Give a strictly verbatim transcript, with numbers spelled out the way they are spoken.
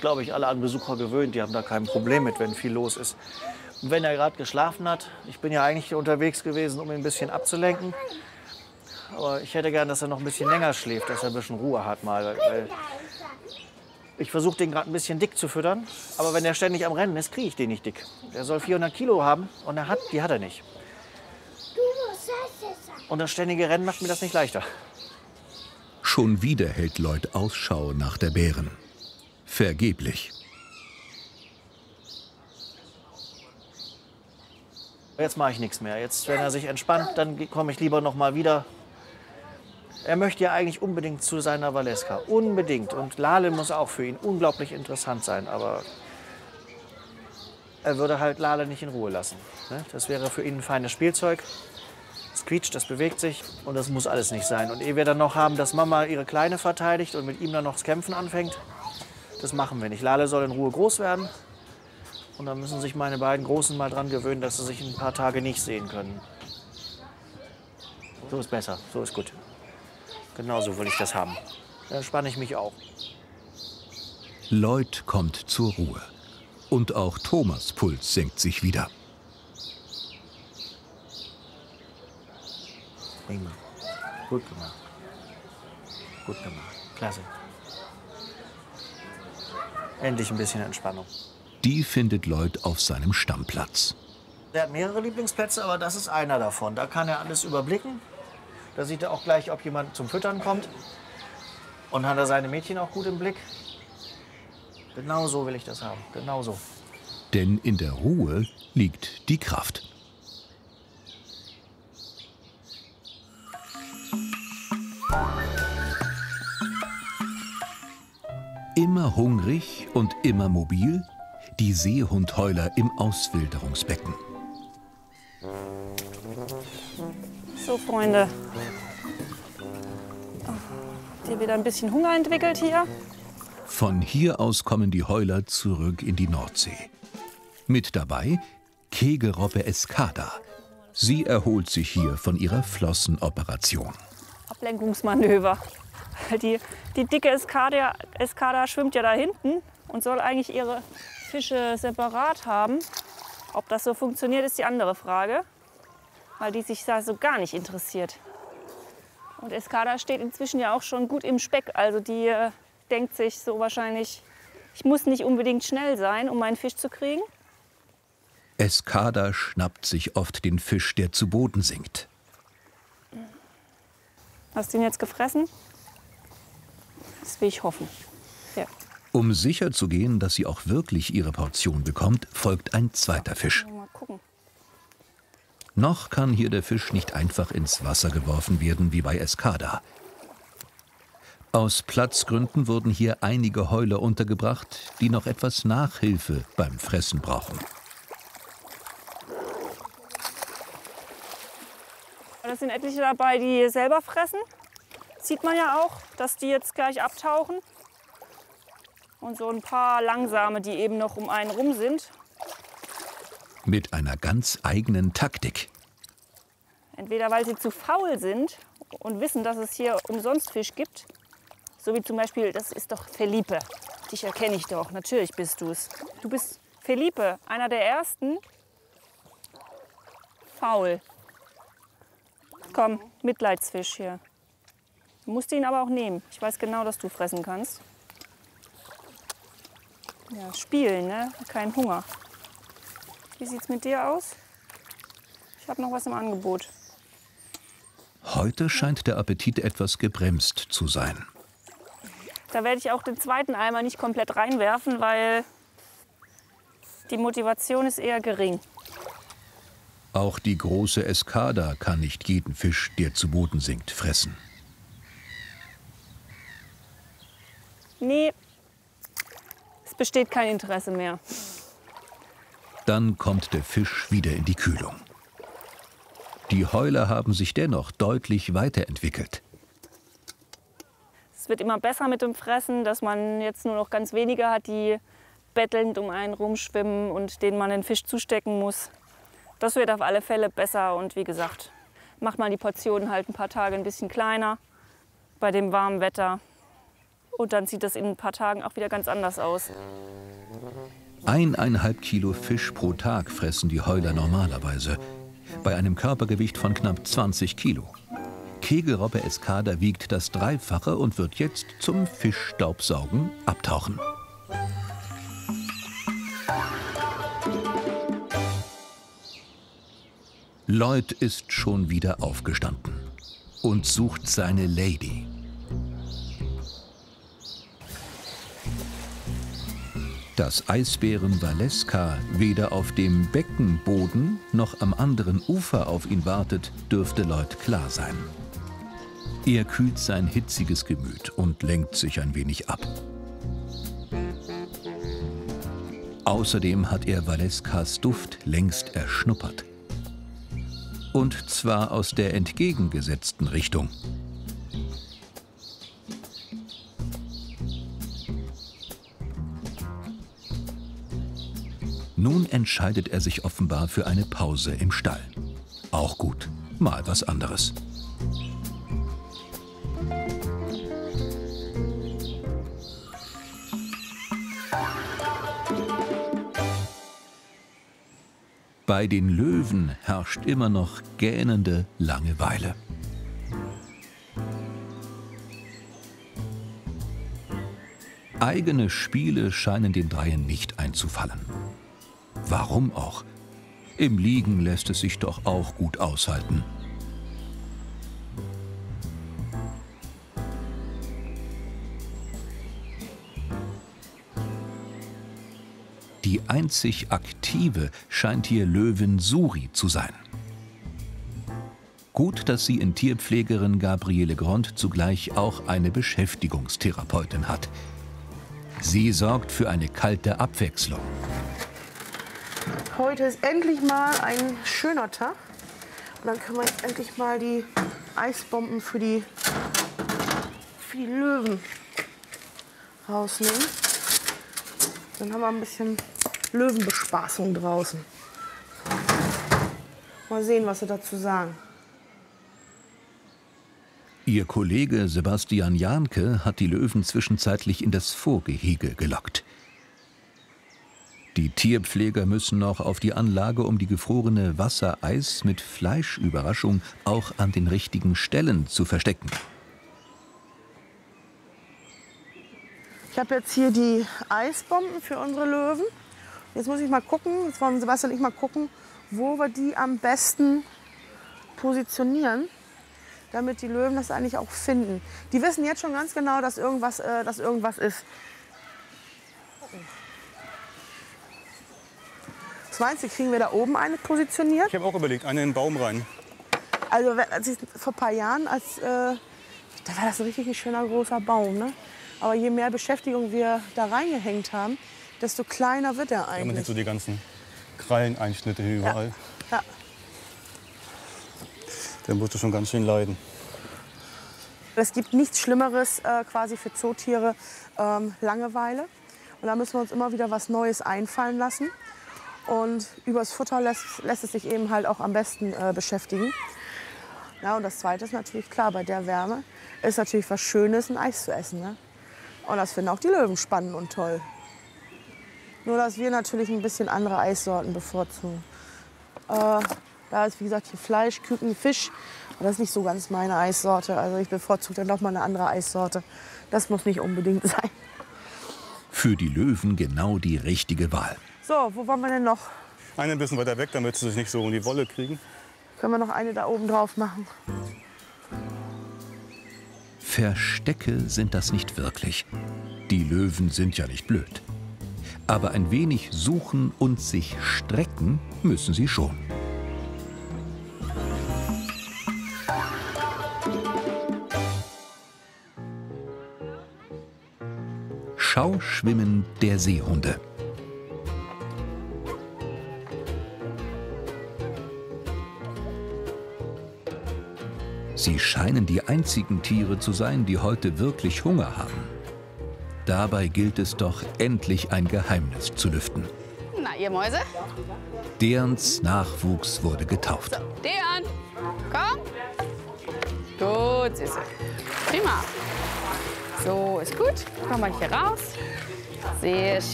glaube ich, alle an Besucher gewöhnt. Die haben da kein Problem mit, wenn viel los ist. Und wenn er gerade geschlafen hat, ich bin ja eigentlich unterwegs gewesen, um ihn ein bisschen abzulenken. Aber ich hätte gern, dass er noch ein bisschen länger schläft, dass er ein bisschen Ruhe hat mal. Weil ich versuche den gerade ein bisschen dick zu füttern. Aber wenn er ständig am Rennen ist, kriege ich den nicht dick. Er soll vierhundert Kilo haben und er hat, die hat er nicht. Und das ständige Rennen macht mir das nicht leichter. Schon wieder hält Lloyd Ausschau nach der Bären. Vergeblich. Jetzt mache ich nichts mehr. Jetzt, wenn er sich entspannt, dann komme ich lieber noch mal wieder. Er möchte ja eigentlich unbedingt zu seiner Valeska. Unbedingt. Und Lale muss auch für ihn unglaublich interessant sein. Aber er würde halt Lale nicht in Ruhe lassen. Das wäre für ihn ein feines Spielzeug. Das quietscht, das bewegt sich und das muss alles nicht sein. Und ehe wir dann noch haben, dass Mama ihre Kleine verteidigt und mit ihm dann noch das Kämpfen anfängt, das machen wir nicht. Lale soll in Ruhe groß werden und dann müssen sich meine beiden Großen mal dran gewöhnen, dass sie sich ein paar Tage nicht sehen können. So ist besser, so ist gut. Genauso will ich das haben. Dann entspanne ich mich auch. Lloyd kommt zur Ruhe. Und auch Thomas' Puls senkt sich wieder. Prima. Gut gemacht. Gut gemacht. Klasse. Endlich ein bisschen Entspannung. Die findet Lloyd auf seinem Stammplatz. Er hat mehrere Lieblingsplätze, aber das ist einer davon. Da kann er alles überblicken. Da sieht er auch gleich, ob jemand zum Füttern kommt. Und hat er seine Mädchen auch gut im Blick. Genau so will ich das haben. Genau so. Denn in der Ruhe liegt die Kraft. Immer hungrig und immer mobil, die Seehundheuler im Auswilderungsbecken. So, Freunde. Habt ihr wieder ein bisschen Hunger entwickelt hier? Von hier aus kommen die Heuler zurück in die Nordsee. Mit dabei Kegelrobbe Escada. Sie erholt sich hier von ihrer Flossenoperation. Ablenkungsmanöver. Die, die dicke Escada, Escada schwimmt ja da hinten und soll eigentlich ihre Fische separat haben. Ob das so funktioniert, ist die andere Frage, weil die sich da so gar nicht interessiert. Und Escada steht inzwischen ja auch schon gut im Speck. Also die äh, denkt sich so wahrscheinlich, ich muss nicht unbedingt schnell sein, um meinen Fisch zu kriegen. Escada schnappt sich oft den Fisch, der zu Boden sinkt. Hast du ihn jetzt gefressen? Das will ich hoffen. Ja. Um sicherzugehen, dass sie auch wirklich ihre Portion bekommt, folgt ein zweiter Fisch. Mal gucken. Noch kann hier der Fisch nicht einfach ins Wasser geworfen werden wie bei Escada. Aus Platzgründen wurden hier einige Heuler untergebracht, die noch etwas Nachhilfe beim Fressen brauchen. Es sind etliche dabei, die selber fressen. Sieht man ja auch, dass die jetzt gleich abtauchen. Und so ein paar langsame, die eben noch um einen rum sind. Mit einer ganz eigenen Taktik. Entweder weil sie zu faul sind und wissen, dass es hier umsonst Fisch gibt. So wie zum Beispiel, das ist doch Felipe. Dich erkenne ich doch, natürlich bist du es. Du bist Felipe, einer der ersten. Faul. Komm, Mitleidsfisch hier. Du musst ihn aber auch nehmen. Ich weiß genau, dass du fressen kannst. Ja, spielen, ne? Kein Hunger. Wie sieht's mit dir aus? Ich habe noch was im Angebot. Heute scheint der Appetit etwas gebremst zu sein. Da werde ich auch den zweiten Eimer nicht komplett reinwerfen, weil die Motivation ist eher gering. Auch die große Escada kann nicht jeden Fisch, der zu Boden sinkt, fressen. Nee, es besteht kein Interesse mehr. Dann kommt der Fisch wieder in die Kühlung. Die Heuler haben sich dennoch deutlich weiterentwickelt. Es wird immer besser mit dem Fressen, dass man jetzt nur noch ganz wenige hat, die bettelnd um einen rumschwimmen und denen man den Fisch zustecken muss. Das wird auf alle Fälle besser und wie gesagt, macht man die Portionen halt ein paar Tage ein bisschen kleiner bei dem warmen Wetter. Und dann sieht das in ein paar Tagen auch wieder ganz anders aus. Eineinhalb Kilo Fisch pro Tag fressen die Heuler normalerweise. Bei einem Körpergewicht von knapp zwanzig Kilo. Kegelrobbe Escada wiegt das Dreifache und wird jetzt zum Fischstaubsaugen abtauchen. Lloyd ist schon wieder aufgestanden und sucht seine Lady. Dass Eisbären Valeska weder auf dem Beckenboden noch am anderen Ufer auf ihn wartet, dürfte Lloyd klar sein. Er kühlt sein hitziges Gemüt und lenkt sich ein wenig ab. Außerdem hat er Valeskas Duft längst erschnuppert. Und zwar aus der entgegengesetzten Richtung. Nun entscheidet er sich offenbar für eine Pause im Stall. Auch gut, mal was anderes. Bei den Löwen herrscht immer noch gähnende Langeweile. Eigene Spiele scheinen den Dreien nicht einzufallen. Warum auch? Im Liegen lässt es sich doch auch gut aushalten. Die einzig Aktive scheint hier Löwin Suri zu sein. Gut, dass sie in Tierpflegerin Gabriele Grond zugleich auch eine Beschäftigungstherapeutin hat. Sie sorgt für eine kalte Abwechslung. Heute ist endlich mal ein schöner Tag. Und dann können wir jetzt endlich mal die Eisbomben für die, für die Löwen rausnehmen. Dann haben wir ein bisschen Löwenbespaßung draußen. Mal sehen, was sie dazu sagen. Ihr Kollege Sebastian Jahnke hat die Löwen zwischenzeitlich in das Vorgehege gelockt. Die Tierpfleger müssen noch auf die Anlage, um die gefrorene Wassereis mit Fleischüberraschung auch an den richtigen Stellen zu verstecken. Ich habe jetzt hier die Eisbomben für unsere Löwen. Jetzt muss ich mal gucken, jetzt wollen Sebastian und ich mal gucken, wo wir die am besten positionieren, damit die Löwen das eigentlich auch finden. Die wissen jetzt schon ganz genau, dass irgendwas, äh, dass irgendwas ist. Was meinst du, kriegen wir da oben eine positioniert? Ich habe auch überlegt, eine in den Baum rein. Also als ich, vor ein paar Jahren, als, äh, da war das ein richtig ein schöner großer Baum. Ne? Aber je mehr Beschäftigung wir da reingehängt haben, desto kleiner wird er eigentlich. Ja, man sieht so die ganzen Kralleneinschnitte hier überall. Ja. Ja. Der musste schon ganz schön leiden. Es gibt nichts Schlimmeres äh, quasi für Zootiere, ähm, Langeweile. Und da müssen wir uns immer wieder was Neues einfallen lassen. Und übers Futter lässt, lässt es sich eben halt auch am besten äh, beschäftigen. Ja, und das Zweite ist natürlich klar, bei der Wärme ist natürlich was Schönes, ein Eis zu essen. Ne? Und das finden auch die Löwen spannend und toll. Nur, dass wir natürlich ein bisschen andere Eissorten bevorzugen. Äh, da ist, wie gesagt, hier Fleisch, Küken, Fisch. Aber das ist nicht so ganz meine Eissorte. Also ich bevorzuge dann doch mal eine andere Eissorte. Das muss nicht unbedingt sein. Für die Löwen genau die richtige Wahl. So, wo wollen wir denn noch? Eine ein bisschen weiter weg, damit sie sich nicht so in die Wolle kriegen. Können wir noch eine da oben drauf machen? Verstecke sind das nicht wirklich. Die Löwen sind ja nicht blöd. Aber ein wenig suchen und sich strecken müssen sie schon. Schauschwimmen der Seehunde. Sie scheinen die einzigen Tiere zu sein, die heute wirklich Hunger haben. Dabei gilt es doch, endlich ein Geheimnis zu lüften. Na, ihr Mäuse? Deans Nachwuchs wurde getauft. So, Dean, komm. Gut, Süße. Prima. So, ist gut. Komm mal hier raus. Sehr schön.